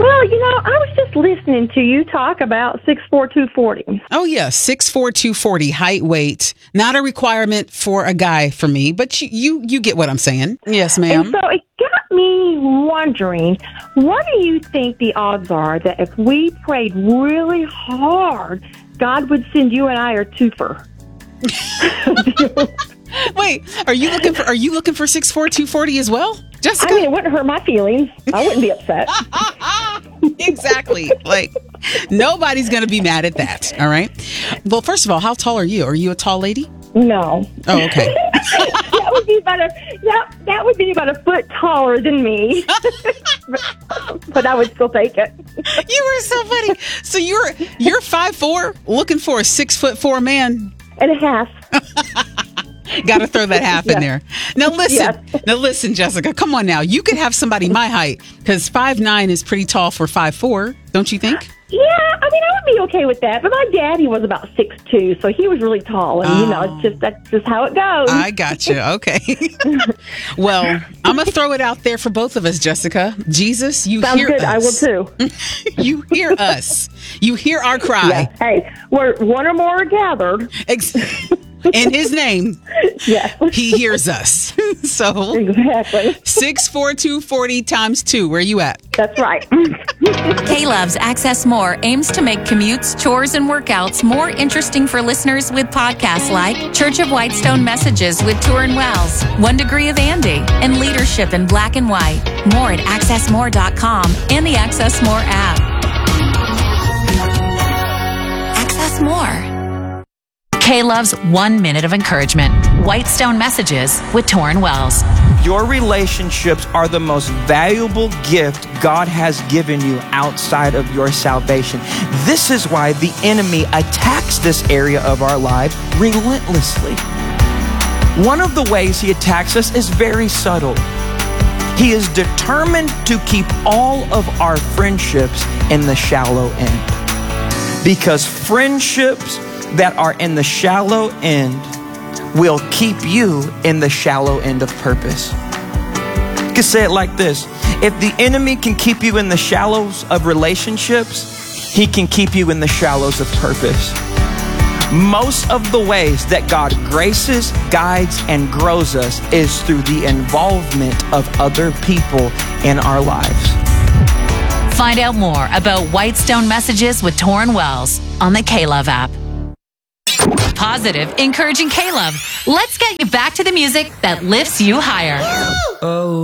Well, I was just listening to you talk about 6'4", 240. Oh, yeah. 6'4", 240, height, weight. Not a requirement for a guy for me, but you get what I'm saying. Yes, ma'am. And so it got me wondering, what do you think the odds are that if we prayed really hard, God would send you and I a twofer? Wait, are you looking for 6'4", 240 as well, Jessica? I mean, it wouldn't hurt my feelings. I wouldn't be upset. Exactly. Like, nobody's going to be mad at that. All right. Well, first of all, how tall are you? Are you a tall lady? No. Oh, okay. that would be about a foot taller than me. but I would still take it. You were so funny. So you're 5'4", looking for a 6'4" man. And a half. Got to throw that half in there. Now listen, Jessica, come on now. You could have somebody my height, because 5'9" is pretty tall for 5'4", don't you think? Yeah, I mean, I would be okay with that. But my daddy was about 6'2", so he was really tall. And, that's just how it goes. I got you. Okay. Well, I'm going to throw it out there for both of us, Jessica. Jesus, you Sounds hear good. us. I will too. You hear us. You hear our cry. Yeah. Hey, where one or more are gathered. In his name, yes, he hears us. So exactly. 6'4", 240 times 2. Where are you at? That's right. K-Love's Access More aims to make commutes, chores, and workouts more interesting for listeners with podcasts like Church of Whitestone Messages with Turin Wells, 1 Degree of Andy, and Leadership in Black and White. More at accessmore.com and the Access More app. Access More. K-Love's 1 minute of encouragement. Whitestone Messages with Turin Wells. Your relationships are the most valuable gift God has given you outside of your salvation. This is why the enemy attacks this area of our life relentlessly. One of the ways he attacks us is very subtle. He is determined to keep all of our friendships in the shallow end. Because friendships that are in the shallow end will keep you in the shallow end of purpose. You can say it like this: if the enemy can keep you in the shallows of relationships, he can keep you in the shallows of purpose. Most of the ways that God graces, guides, and grows us is through the involvement of other people in our lives. Find out more about Whitestone Messages with Turin Wells on the K-Love app. Positive, encouraging K-Love. Let's get you back to the music that lifts you higher. Oh.